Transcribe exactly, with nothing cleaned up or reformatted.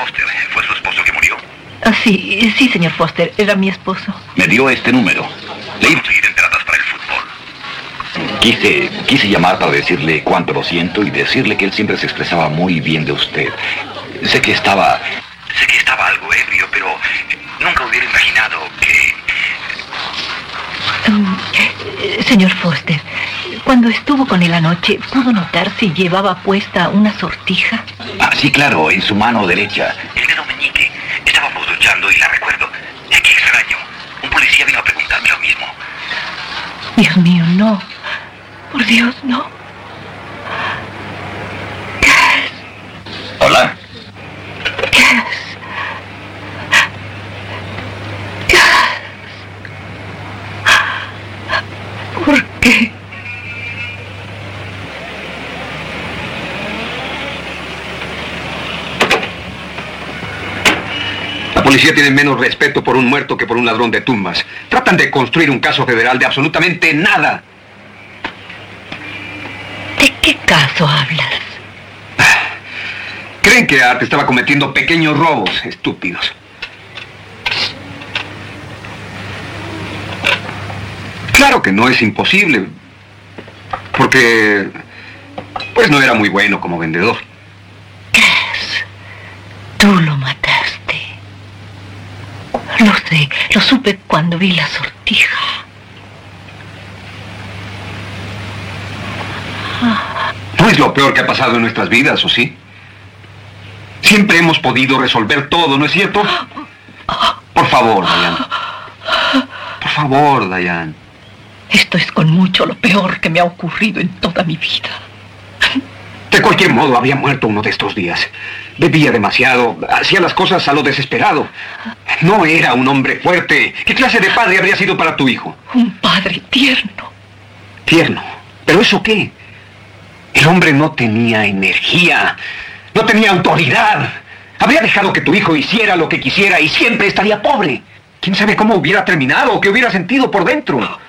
Foster, ¿fue su esposo que murió? Ah, sí, sí, señor Foster, era mi esposo. Me dio este número. Le iba a seguir entradas para el fútbol. Quise, quise llamar para decirle cuánto lo siento y decirle que él siempre se expresaba muy bien de usted. Sé que estaba... Sé que estaba algo ebrio, pero nunca hubiera imaginado que... Um, eh, señor Foster, cuando estuvo con él anoche, ¿pudo notar si llevaba puesta una sortija? Ah, sí, claro, en su mano derecha. El dedo meñique. Estábamos luchando y la recuerdo. Qué extraño. Un policía vino a preguntarme lo mismo. Dios mío, no. Por Dios, no. Gas. Hola. Gas. Gas. ¿Por qué? La policía tiene menos respeto por un muerto que por un ladrón de tumbas. Tratan de construir un caso federal de absolutamente nada. ¿De qué caso hablas? Creen que Art estaba cometiendo pequeños robos, estúpidos. Claro que no es imposible, porque pues no era muy bueno como vendedor. Gas, tú lo mataste. Lo sé, lo supe cuando vi la sortija. No es lo peor que ha pasado en nuestras vidas, ¿o sí? Siempre hemos podido resolver todo, ¿no es cierto? Por favor, Diane. Por favor, Diane. Esto es con mucho lo peor que me ha ocurrido en toda mi vida. De cualquier modo, había muerto uno de estos días. Bebía demasiado, hacía las cosas a lo desesperado. No era un hombre fuerte. ¿Qué clase de padre habría sido para tu hijo? Un padre tierno. Tierno. ¿Pero eso qué? El hombre no tenía energía, no tenía autoridad. Habría dejado que tu hijo hiciera lo que quisiera y siempre estaría pobre. ¿Quién sabe cómo hubiera terminado o qué hubiera sentido por dentro?